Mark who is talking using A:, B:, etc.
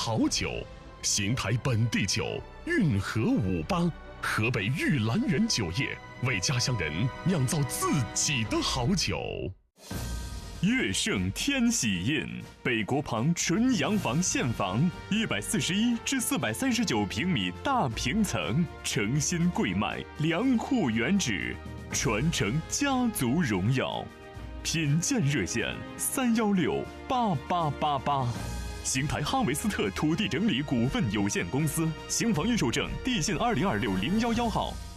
A: 好酒，邢台本地酒，运河58，河北玉兰园酒业为家乡人酿造自己的好酒。
B: 乐盛天喜印，北国旁纯洋房现房，141至439平米大平层，诚心贵卖，良户原址，传承家族荣耀。品鉴热线3168888。邢台哈维斯特土地整理股份有限公司，邢房预售证地信20260111号。